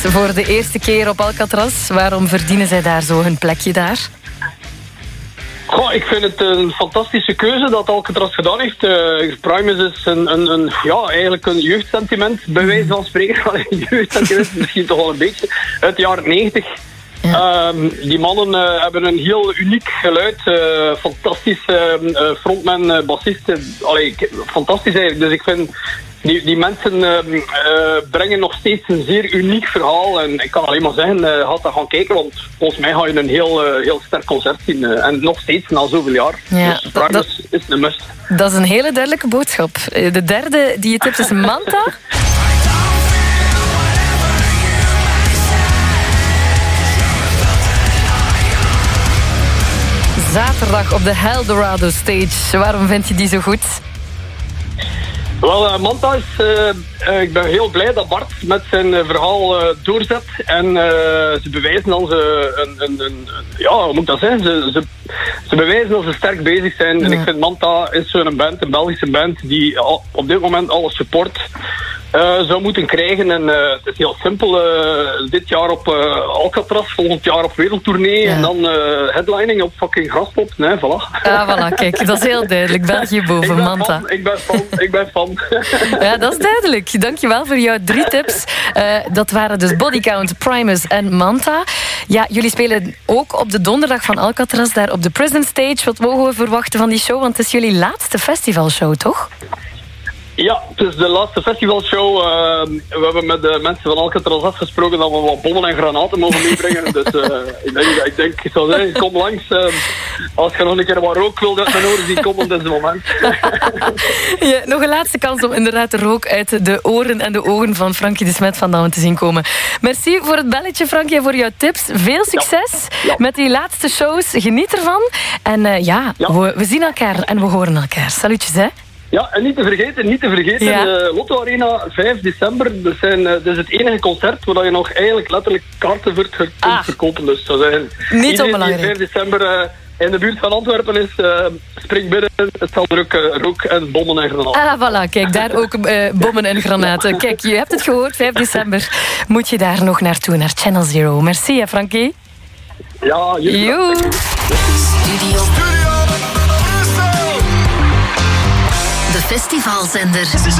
voor de eerste keer op Alcatraz. Waarom verdienen zij daar zo hun plekje daar? Goh, ik vind het een fantastische keuze dat Alcatraz gedaan heeft. Primus is eigenlijk een jeugdsentiment, bij wijze van spreken. Een jeugdsentiment misschien toch wel een beetje uit de jaren 90. Ja. Die mannen hebben een heel uniek geluid. Fantastisch frontman, bassist. Fantastisch eigenlijk. Dus ik vind... Die mensen brengen nog steeds een zeer uniek verhaal. En ik kan alleen maar zeggen, ga daar gaan kijken. Want volgens mij ga je een heel sterk concert zien. En nog steeds na zoveel jaar. Ja, dus Primus is een must. Dat is een hele duidelijke boodschap. De derde die je tipt is Manta. Zaterdag op de Eldorado Stage. Waarom vind je die zo goed? Wel, Manta is... ik ben heel blij dat Bart met zijn verhaal doorzet. En ze bewijzen dat ze... hoe moet ik dat zeggen? Ze bewijzen dat ze sterk bezig zijn. Ja. En ik vind Manta is zo'n band, een Belgische band, die op dit moment alle support zou moeten krijgen. En het is heel simpel. Dit jaar op Alcatraz, volgend jaar op wereldtournee. Ja. En dan headlining op fucking Graspop. Nee, voilà. Voilà, kijk, dat is heel duidelijk. België boven, Manta. Ik ben fan. Ja, dat is duidelijk. Dankjewel voor jouw 3 tips. Dat waren dus Bodycount, Primus en Manta. Ja, jullie spelen ook op de donderdag van Alcatraz, daar op de Prison Stage. Wat mogen we verwachten van die show? Want het is jullie laatste festivalshow, toch? Ja, het is de laatste festivalshow. We hebben met de mensen van Alcatraz afgesproken dat we wat bommen en granaten mogen meebrengen. Dus ik zou zeggen, kom langs. Als je nog een keer wat rook wilt uit mijn oren zien komen, dat is het moment. Ja, nog een laatste kans om inderdaad de rook uit de oren en de ogen van Frankie de Smet vandaan te zien komen. Merci voor het belletje, Frankie, en voor jouw tips. Veel succes met die laatste shows. Geniet ervan. En we zien elkaar en we horen elkaar. Salutjes, hè. Ja, en niet te vergeten, Lotto Arena, 5 december. Dat is het enige concert waar je nog eigenlijk letterlijk kaarten voor kunt verkopen. Dus dat zijn niet onbelangrijk. 5 december in de buurt van Antwerpen is, spring binnen. Het zal er ook rook en bommen en granaten. Voilà, kijk, daar ook bommen en granaten. Kijk, je hebt het gehoord, 5 december moet je daar nog naartoe, naar Channel Zero. Merci, hè, Frankie. Ja, jullie. Studio. De festivalzender.